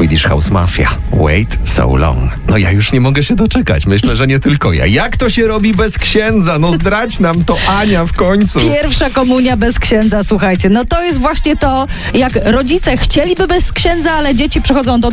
Swedish House Mafia. Wait so long. No ja już nie mogę się doczekać. Myślę, że nie tylko ja. Jak to się robi bez księdza? No zdradź nam to, Ania, w końcu. Pierwsza komunia bez księdza, słuchajcie. No to jest właśnie to, jak rodzice chcieliby bez księdza, ale dzieci przychodzą do